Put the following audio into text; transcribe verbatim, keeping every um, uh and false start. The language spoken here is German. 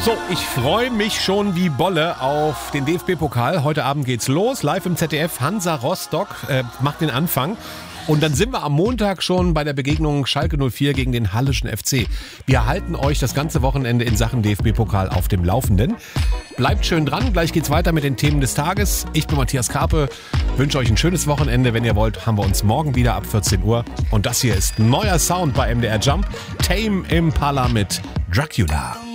So, ich freue mich schon wie Bolle auf den D F B-Pokal. Heute Abend geht's los, live im Z D F. Hansa Rostock äh, macht den Anfang. Und dann sind wir am Montag schon bei der Begegnung Schalke null vier gegen den Halleschen F C. Wir halten euch das ganze Wochenende in Sachen D F B-Pokal auf dem Laufenden. Bleibt schön dran, gleich geht's weiter mit den Themen des Tages. Ich bin Matthias Karpe, wünsche euch ein schönes Wochenende. Wenn ihr wollt, haben wir uns morgen wieder ab vierzehn Uhr. Und das hier ist neuer Sound bei M D R Jump. Tame Impala mit Dracula.